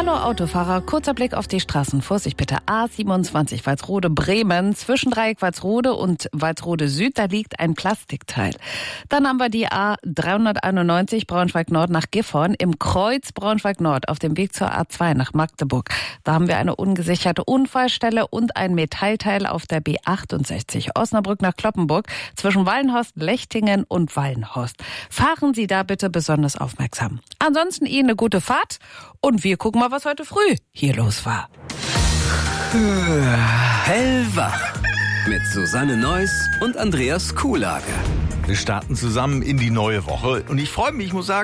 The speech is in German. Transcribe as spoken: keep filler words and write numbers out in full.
Hallo Autofahrer, kurzer Blick auf die Straßen. Vorsicht bitte, A siebenundzwanzig Walsrode Bremen, zwischen Dreieck Walsrode und Walsrode Süd, da liegt ein Plastikteil. Dann haben wir die A dreihunderteinundneunzig Braunschweig Nord nach Gifhorn, im Kreuz Braunschweig Nord auf dem Weg zur A zwei nach Magdeburg. Da haben wir eine ungesicherte Unfallstelle und ein Metallteil auf der B achtundsechzig Osnabrück nach Cloppenburg zwischen Wallenhorst, Lechtingen und Wallenhorst. Fahren Sie da bitte besonders aufmerksam. Ansonsten Ihnen eine gute Fahrt und wir gucken mal, was heute früh hier los war. Hellwach mit Susanne Neuss und Andreas Kuhlage. Wir starten zusammen in die neue Woche und ich freue mich, ich muss sagen,